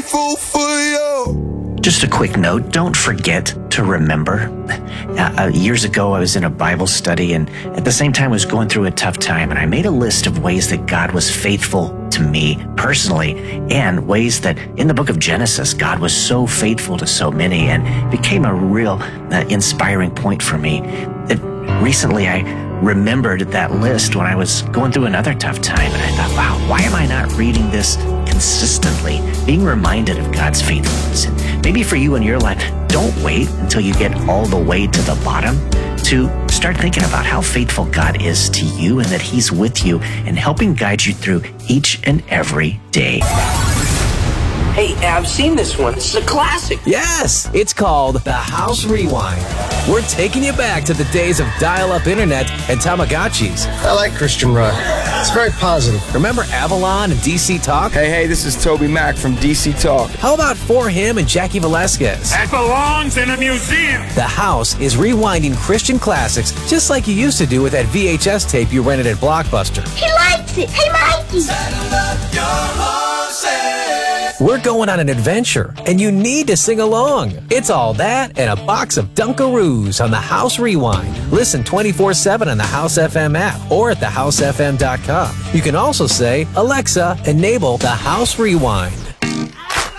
grateful for you. Just a quick note, don't forget to remember. Years ago, I was in a Bible study, and at the same time, I was going through a tough time, and I made a list of ways that God was faithful to me personally, and ways that in the book of Genesis, God was so faithful to so many, and became a real inspiring point for me. Recently, I remembered that list when I was going through another tough time, and I thought, wow, why am I not reading this consistently, being reminded of God's faithfulness? And maybe for you in your life, don't wait until you get all the way to the bottom to start thinking about how faithful God is to you, and that He's with you and helping guide you through each and every day. Hey, I've seen this one. This is a classic. Yes, it's called The House Rewind. We're taking you back to the days of dial-up internet and Tamagotchis. I like Christian rock. It's very positive. Remember Avalon and DC Talk? Hey, this is Toby Mac from DC Talk. How about For Him and Jackie Velasquez? That belongs in a museum. The House is rewinding Christian classics just like you used to do with that VHS tape you rented at Blockbuster. He likes it. Hey, Mikey. Saddle up your horses. We're going on an adventure, and you need to sing along. It's all that and a box of Dunkaroos on The House Rewind. Listen 24/7 on the House FM app or at thehousefm.com. You can also say, Alexa, enable The House Rewind.